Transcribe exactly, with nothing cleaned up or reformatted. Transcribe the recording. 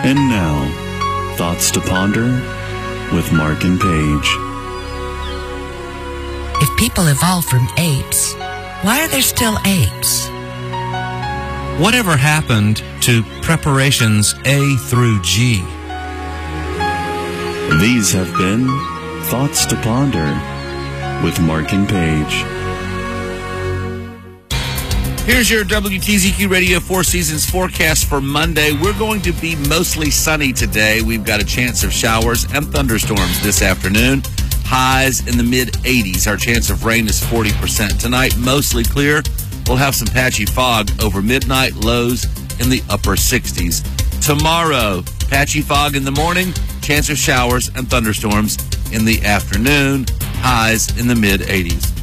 And now, Thoughts to Ponder with Mark and Paige. If people evolved from apes, why are there still apes? Whatever happened to preparations A through G? These have been Thoughts to Ponder with Mark and Paige. Here's your W T Z Q Radio Four Seasons forecast for Monday. We're going to be mostly sunny today. We've got a chance of showers and thunderstorms this afternoon. Highs in the mid eighties. Our chance of rain is forty percent. Tonight, mostly clear. We'll have some patchy fog over midnight, lows in the upper sixties. Tomorrow, patchy fog in the morning, chance of showers and thunderstorms in the afternoon, highs in the mid eighties.